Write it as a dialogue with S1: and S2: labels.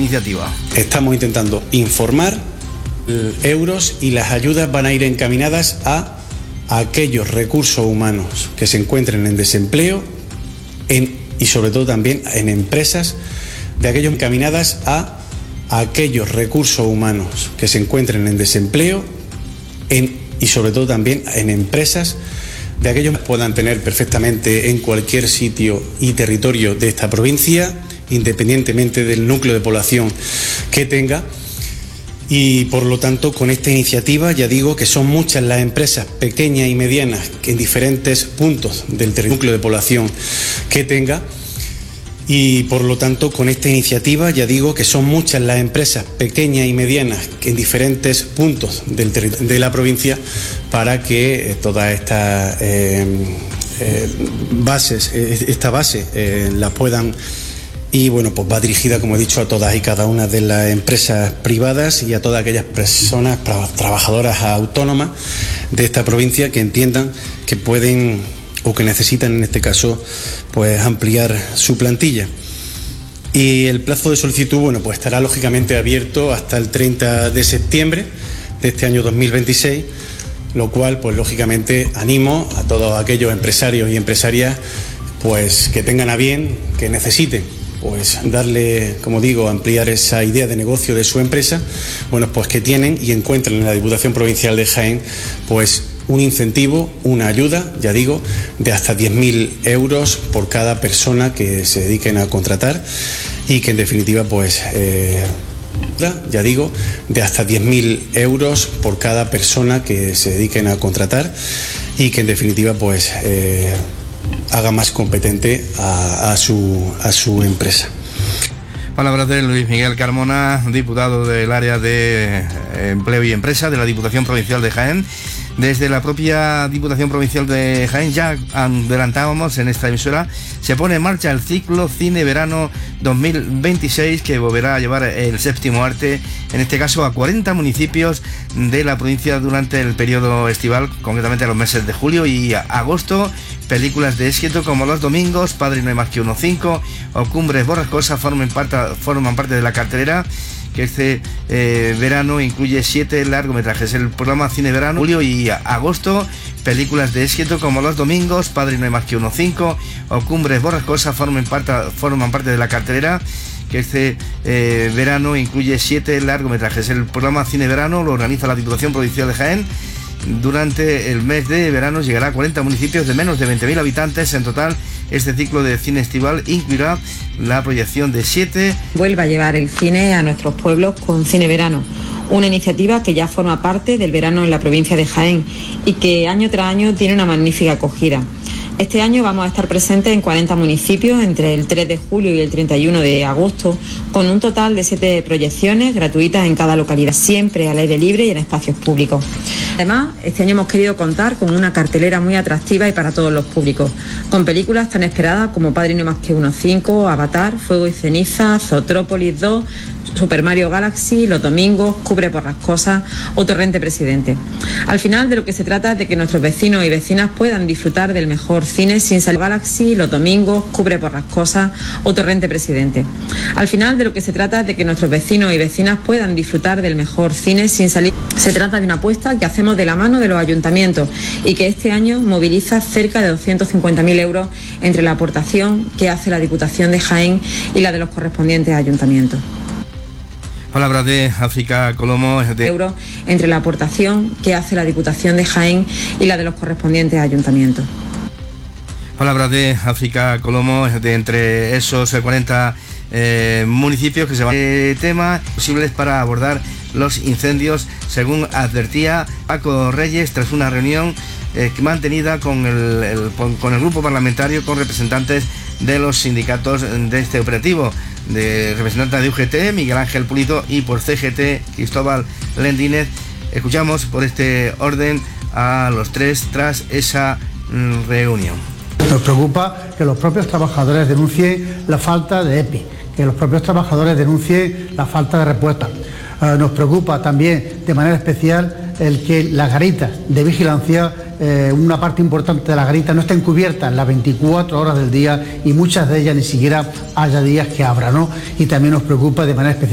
S1: iniciativa.
S2: Estamos intentando informar euros y las ayudas van a ir encaminadas a aquellos recursos humanos que se encuentren en desempleo y sobre todo también en empresas de aquellos encaminadas a aquellos recursos humanos que se encuentren en desempleo y sobre todo también en empresas de aquellos que puedan tener perfectamente en cualquier sitio y territorio de esta provincia, independientemente del núcleo de población que tenga. Y por lo tanto, con esta iniciativa ya digo que son muchas las empresas pequeñas y medianas que en diferentes puntos del núcleo de población que tenga. Y por lo tanto, con esta iniciativa ya digo que son muchas las empresas pequeñas y medianas que en diferentes puntos de la provincia para que todas estas esta base la puedan. Y bueno, pues va dirigida, como he dicho, a todas y cada una de las empresas privadas y a todas aquellas personas, trabajadoras autónomas de esta provincia que entiendan que pueden o que necesitan en este caso pues ampliar su plantilla. Y el plazo de solicitud, bueno, pues estará lógicamente abierto hasta el 30 de septiembre de este año 2026, lo cual pues lógicamente animo a todos aquellos empresarios y empresarias pues que tengan a bien, que necesiten pues darle, como digo, ampliar esa idea de negocio de su empresa, bueno, pues que tienen y encuentran en la Diputación Provincial de Jaén pues un incentivo, una ayuda, ya digo, de hasta 10.000 euros por cada persona que se dediquen a contratar y que en definitiva pues ya digo, de hasta 10.000 euros por cada persona que se dediquen a contratar y que en definitiva pues haga más competente a su empresa.
S1: Palabras de Luis Miguel Carmona, diputado del área de Empleo y Empresa de la Diputación Provincial de Jaén. Desde la propia Diputación Provincial de Jaén, ya adelantábamos en esta emisora, se pone en marcha el ciclo Cine Verano 2026 que volverá a llevar el séptimo arte, en este caso a 40 municipios de la provincia durante el periodo estival, concretamente los meses de julio y agosto. Películas de éxito como Los Domingos, Padre no hay más que uno 5 o Cumbres Borrascosas forman parte de la cartelera, que este verano incluye 7 largometrajes. El programa Cine Verano, julio y agosto, películas de éxito como Los Domingos, Padre no hay más que uno 5 o Cumbres Borrascosas forman parte de la cartelera, que este verano incluye 7 largometrajes. El programa Cine Verano lo organiza la Diputación Provincial de Jaén. Durante el mes de verano llegará a 40 municipios de menos de 20.000 habitantes. En total, este ciclo de cine estival incluirá la proyección de 7.
S3: Vuelve a llevar el cine a nuestros pueblos con Cine Verano, una iniciativa que ya forma parte del verano en la provincia de Jaén y que año tras año tiene una magnífica acogida. Este año vamos a estar presentes en 40 municipios entre el 3 de julio y el 31 de agosto, con un total de 7 proyecciones gratuitas en cada localidad, siempre al aire libre y en espacios públicos. Además, este año hemos querido contar con una cartelera muy atractiva y para todos los públicos, con películas tan esperadas como Padre no hay más que uno 5, Avatar, Fuego y Ceniza, Zootrópolis 2, Super Mario Galaxy, Los Domingos, Cumbres Borrascosas o Torrente Presidente. Al final, de lo que se trata es de que nuestros vecinos y vecinas puedan disfrutar del mejor cine sin salir. Galaxy, Los Domingos, Cumbres Borrascosas o Torrente Presidente. Al final, de lo que se trata es de que nuestros vecinos y vecinas puedan disfrutar del mejor cine sin salir. Se trata de una apuesta que hacemos de la mano de los ayuntamientos y que este año moviliza cerca de 250.000 euros entre la aportación que hace la Diputación de Jaén y la de los correspondientes ayuntamientos.
S1: Palabras de África Colomo.
S3: Euros entre la aportación que hace la Diputación de Jaén y la de los correspondientes ayuntamientos.
S1: Palabras de África Colomo, de entre esos 40 municipios que se van temas posibles para abordar los incendios, según advertía Paco Reyes tras una reunión mantenida con el grupo parlamentario, con representantes de los sindicatos de este operativo, de representante de UGT, Miguel Ángel Pulido, y por CGT, Cristóbal Lendínez. Escuchamos por este orden a los tres tras esa reunión.
S4: Nos preocupa que los propios trabajadores denuncien la falta de EPI, que los propios trabajadores denuncien la falta de respuesta. Nos preocupa también de manera especial el que las garitas de vigilancia, una parte importante de las garitas no estén cubiertas las 24 horas del día y muchas de ellas ni siquiera haya días que abran, ¿no? Y también nos preocupa de manera especial